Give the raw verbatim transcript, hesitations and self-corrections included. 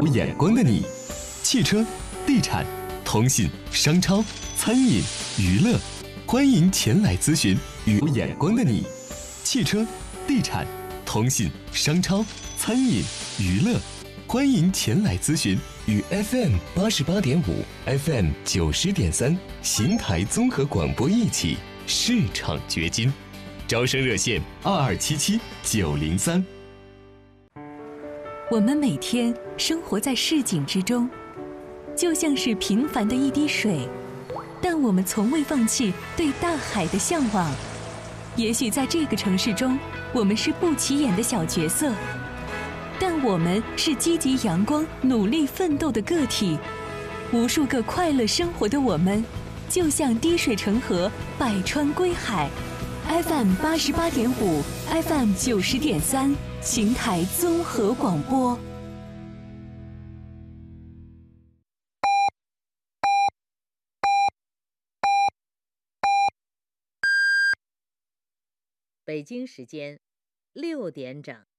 有眼光的你，汽车、地产、通信、商超、餐饮、娱乐，欢迎前来咨询。有眼光的你，汽车、地产、通信、商超、餐饮、娱乐，欢迎前来咨询。与 F M 八十八点五、F M 九十点三邢台综合广播一起市场掘金，招生热线二二七七九零三。 我们每天生活在市井之中，就像是平凡的一滴水，但我们从未放弃对大海的向往。也许在这个城市中，我们是不起眼的小角色，但我们是积极阳光、努力奋斗的个体。无数个快乐生活的我们，就像滴水成河，百川归海。F M 八十八点五 ，F M 九十点三，邢台综合广播。 北京时间六点整。